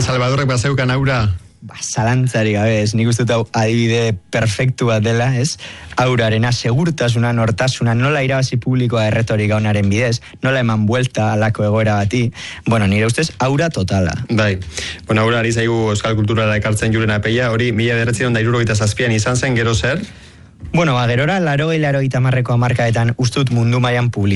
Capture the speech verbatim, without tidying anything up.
Salvadorrek bazeukan aura? Ba, zalantzari gabe, ez, nik uste hau adibide perfektu bat dela, ez? Aurarena, segurtasuna, nortasuna, nola irabazi publikoa erretorika honaren bidez, nola eman buelta alako egoera bati, bueno, nire ustez, aura totala. Bai, bueno, aura ari zaigu euskal kulturala ekartzen Julen Apeia, hori mila bederatziehun eta hirurogeita zazpian izan zen, gero zer? Bueno, ba, gerora, larogei larogei tamarreko hamarkadetan ustut mundu mailan publizitate